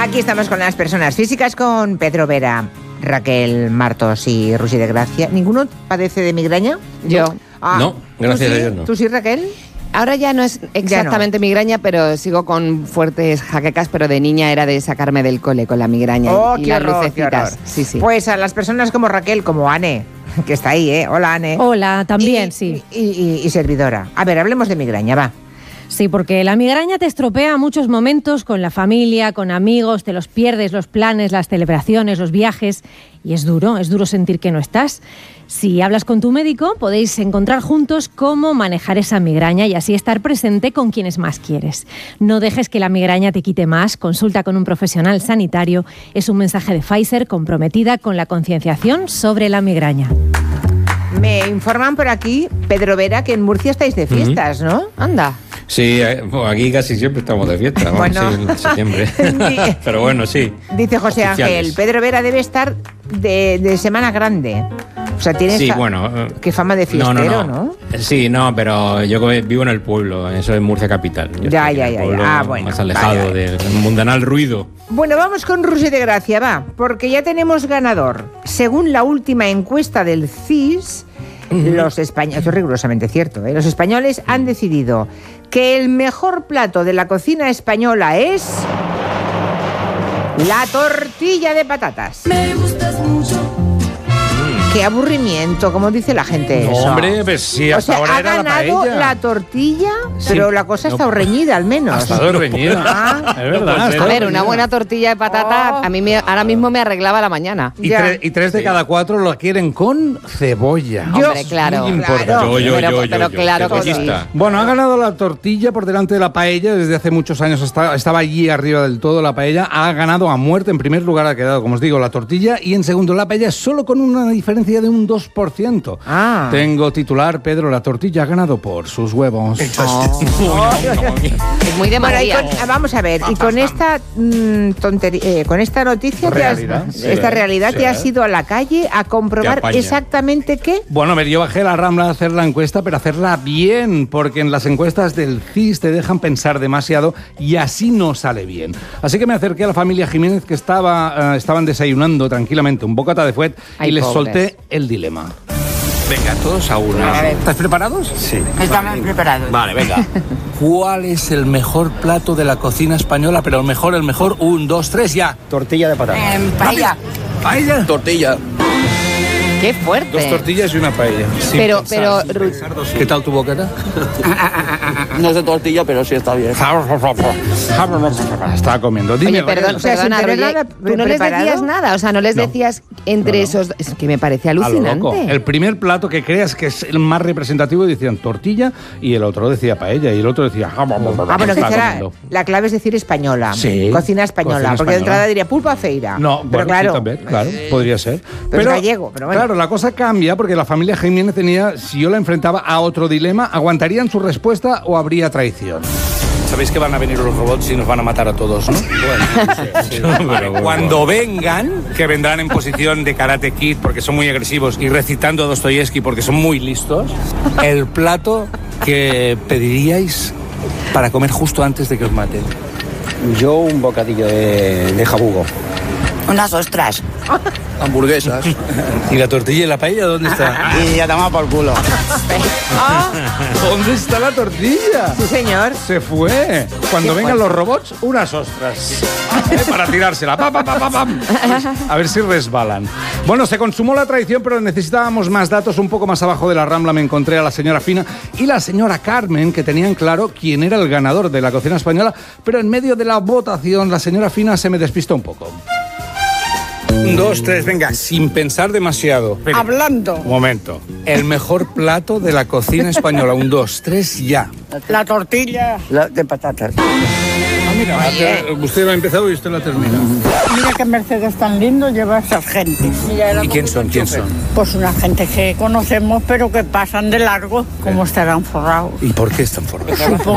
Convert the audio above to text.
Aquí estamos con las personas físicas, con Pedro Vera, Raquel Martos y Rusi de Gracia. ¿Ninguno padece de migraña? Yo. No, gracias a Dios no. ¿Tú sí, Raquel? Ahora ya no es exactamente migraña, pero sigo con fuertes jaquecas, pero de niña era de sacarme del cole con la migraña y las lucecitas. Sí, sí. Pues a las personas como Raquel, como Ane, que está ahí, ¿eh? Hola, Ane. Hola, también, sí. Y servidora. A ver, hablemos de migraña, va. Sí, porque la migraña te estropea muchos momentos con la familia, con amigos, te los pierdes, los planes, las celebraciones, los viajes, y es duro sentir que no estás. Si hablas con tu médico, podéis encontrar juntos cómo manejar esa migraña y así estar presente con quienes más quieres. No dejes que la migraña te quite más, consulta con un profesional sanitario. Es un mensaje de Pfizer comprometida con la concienciación sobre la migraña. Me informan por aquí, Pedro Vera, que en Murcia estáis de fiestas, ¿no? Anda. Sí, aquí casi siempre estamos de fiesta, vamos, Bueno. sí, en septiembre. Pero bueno, sí. Dice José Ángel, Pedro Vera debe estar de semana grande. O sea, tiene Sí, bueno. qué fama de fiestero, ¿no? Sí, no, pero yo vivo en el pueblo, eso es Murcia capital. Yo Ya. estoy en el pueblo Bueno. más alejado Vale. del mundanal ruido. Bueno, vamos con Rusi de Gracia, va, porque ya tenemos ganador. Según la última encuesta del CIS, los españoles, esto es rigurosamente cierto, los españoles han decidido que el mejor plato de la cocina española es la tortilla de patatas. Me gustas mucho. Qué aburrimiento, como dice la gente. No, eso. hombre, pues sí, O hasta sea, ahora ha era la ganado paella. la tortilla, pero la cosa está reñida al menos. Ha estado reñida. Ah. Es verdad. A ha A estado ver, una reñida. buena tortilla de patata Oh. a mí ahora mismo me arreglaba la mañana. Y, Ya. y 3 de cada 4 lo quieren con cebolla. Hombre, claro. Muy importante. Claro. Pero claro que sí. cebollista. Bueno, ha ganado la tortilla por delante de la paella. Desde hace muchos años estaba allí arriba del todo la paella. Ha ganado a muerte. En primer lugar ha quedado, como os digo, la tortilla. Y en segundo la paella, solo con una diferencia de un 2%. Ah. Tengo titular, Pedro, la tortilla ha ganado por sus huevos. Es muy de Bueno, y María. vamos a ver, y con esta tontería, con esta noticia, Realidad, sí. esta realidad, Sí. te has ido a la calle a comprobar Te apaña. exactamente qué. Bueno, a ver, yo bajé a la Rambla a hacer la encuesta, pero hacerla bien, porque en las encuestas del CIS te dejan pensar demasiado y así no sale bien. Así que me acerqué a la familia Jiménez, que estaban desayunando tranquilamente un bocata de fuet, Ay, y les pobres. solté el dilema. Venga, todos a una. A ver. ¿Estás preparados? Sí. Estamos preparados. Vale, venga. ¿Cuál es el mejor plato de la cocina española? Pero el mejor, 1, 2, 3, ya. Tortilla de patata. Paella. ¿Paella? Tortilla. Qué fuerte. 2 tortillas y una paella. Sin Pero, pensar, pero, sin pensar. ¿Qué tal tu bocata? No es de tortilla, pero sí está bien. Estaba comiendo. Dime, Oye, perdón, o sea, sin perdona, tener Roger, nada tú no les preparado. decías nada, o sea, no les decías entre esos... Es que me parece a lo alucinante. loco. El primer plato que creas que es el más representativo decían tortilla y el otro decía paella y el otro decía... Ah, bueno, que Estaba será, comiendo. la clave es decir española. Sí. Cocina española, Cocina porque de española. entrada diría pulpa feira. No, pero bueno, claro. sí, también, claro, podría ser. Pero es gallego, pero bueno. Claro, la cosa cambia porque la familia Jiménez tenía, si yo la enfrentaba a otro dilema, ¿aguantarían su respuesta o habría traición? Sabéis que van a venir los robots y nos van a matar a todos, ¿no? Bueno, cuando vengan, que vendrán en posición de Karate Kid porque son muy agresivos y recitando a Dostoyevsky porque son muy listos, el plato que pediríais para comer justo antes de que os maten. Yo un bocadillo de jabugo. Unas ostras. Hamburguesas. ¿Y la tortilla y la paella dónde está? Y ya toma por culo. ¿Dónde está la tortilla? Sí, señor. Se fue. Cuando Qué vengan fuerte. los robots, unas ostras. Para tirársela. Pa, pa, pa, pa, pam. A ver si resbalan. Bueno, se consumó la traición, pero necesitábamos más datos. Un poco más abajo de la Rambla me encontré a la señora Fina y la señora Carmen, que tenían claro quién era el ganador de la cocina española, pero en medio de la votación la señora Fina se me despistó un poco. 1, 2, 3, venga, sin pensar demasiado. Hablando. Un momento. El mejor plato de la cocina española. 1, 2, 3, ya. La tortilla. De patatas. Mira, usted lo ha empezado y usted lo ha terminado. Mira qué Mercedes tan lindo lleva esas gentes. ¿Y quién son? ¿Quién son? Pues una gente que conocemos pero que pasan de largo. ¿Cómo estarán forrados? ¿Y por qué están formados? Supongo